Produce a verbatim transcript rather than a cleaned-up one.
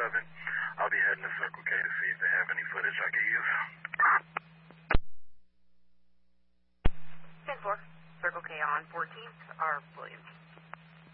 eleven. I'll be heading to Circle K to see if they have any footage I can use. ten four, Circle K on fourteenth, R. Williams.